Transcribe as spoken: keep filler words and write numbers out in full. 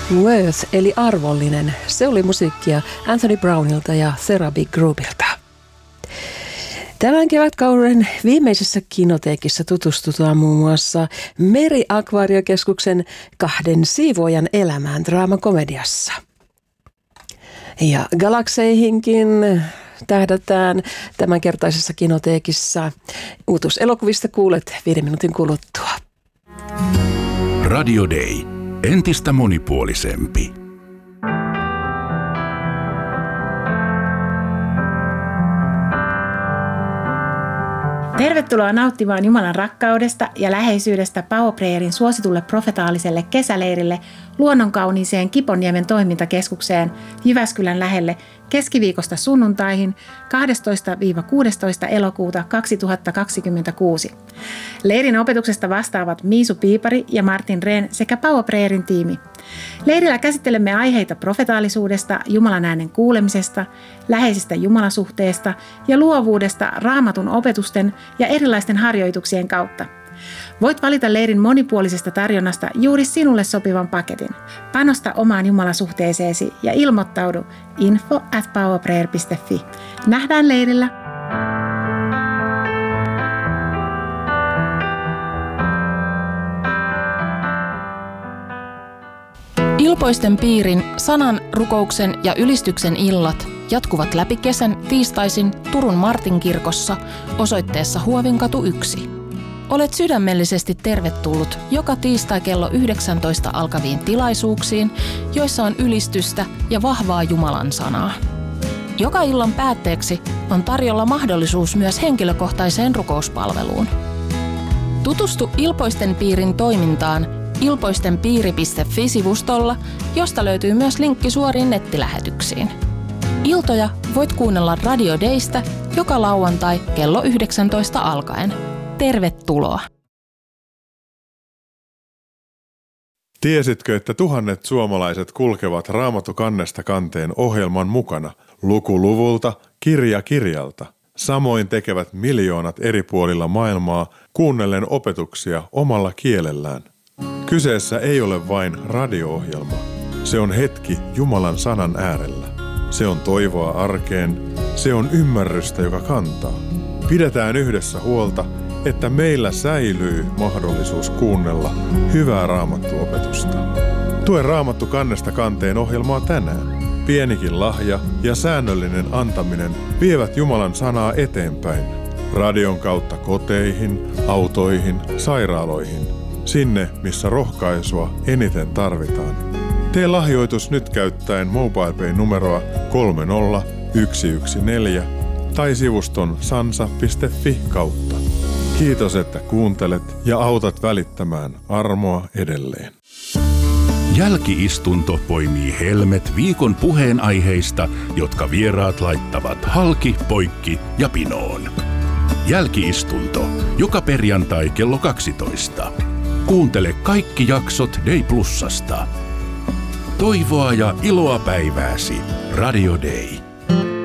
Worth eli arvollinen. Se oli musiikkia Anthony Brownilta ja Therapy Groupilta. Tämän kevätkauden viimeisessä Kinoteekissa tutustutaan muun muassa Meriakvaariokeskuksen kahden siivoojan elämään draamakomediassa. Ja galakseihinkin tähdätään tämänkertaisessa Kinoteekissa. Uutuuselokuvista kuulet viiden minuutin kuluttua. Radio Day. Entistä monipuolisempi. Tervetuloa nauttimaan Jumalan rakkaudesta ja läheisyydestä Power Prayerin suositulle profetaaliselle kesäleirille luonnonkauniiseen Kiponniemen toimintakeskukseen Jyväskylän lähelle keskiviikosta sunnuntaihin kahdestoista kuudestoista elokuuta kaksituhattakaksikymmentäkuusi. Leirin opetuksesta vastaavat Miisu Piipari ja Martin Rehn sekä Power Prayerin tiimi. Leirillä käsittelemme aiheita profetaalisuudesta, Jumalan äänen kuulemisesta, läheisestä jumalasuhteesta ja luovuudesta raamatun opetusten ja erilaisten harjoituksien kautta. Voit valita leirin monipuolisesta tarjonnasta juuri sinulle sopivan paketin. Panosta omaan jumalasuhteeseesi ja ilmoittaudu info at powerprayer piste fi. Nähdään leirillä! Ilpoisten piirin, sanan, rukouksen ja ylistyksen illat jatkuvat läpi kesän tiistaisin Turun Martinkirkossa osoitteessa Huovinkatu yksi. Olet sydämellisesti tervetullut joka tiistai kello yhdeksäntoista alkaviin tilaisuuksiin, joissa on ylistystä ja vahvaa Jumalan sanaa. Joka illan päätteeksi on tarjolla mahdollisuus myös henkilökohtaiseen rukouspalveluun. Tutustu Ilpoisten piirin toimintaan ilpoistenpiiri piste fi-sivustolla, josta löytyy myös linkki suoriin nettilähetyksiin. Iltoja voit kuunnella Radio Daystä joka lauantai kello yhdeksäntoista alkaen. Tervetuloa! Tiesitkö, että tuhannet suomalaiset kulkevat Raamattu kannesta kanteen ohjelman mukana luku luvulta, kirja kirjalta? Samoin tekevät miljoonat eri puolilla maailmaa kuunnellen opetuksia omalla kielellään. Kyseessä ei ole vain radio-ohjelma. Se on hetki Jumalan sanan äärellä. Se on toivoa arkeen. Se on ymmärrystä, joka kantaa. Pidetään yhdessä huolta, että meillä säilyy mahdollisuus kuunnella hyvää raamattuopetusta. Tue Raamattu kannesta kanteen ohjelmaa tänään. Pienikin lahja ja säännöllinen antaminen vievät Jumalan sanaa eteenpäin. Radion kautta koteihin, autoihin, sairaaloihin. Sinne, missä rohkaisua eniten tarvitaan. Tee lahjoitus nyt käyttäen MobilePay-numeroa kolme nolla yksi yksi neljä tai sivuston sansa piste fi kautta. Kiitos, että kuuntelet ja autat välittämään armoa edelleen. Jälki-istunto poimii helmet viikon puheenaiheista, jotka vieraat laittavat halki, poikki ja pinoon. Jälki-istunto joka perjantai kello kaksitoista. Kuuntele kaikki jaksot Day Plusasta. Toivoa ja iloa päivääsi. Radio Day.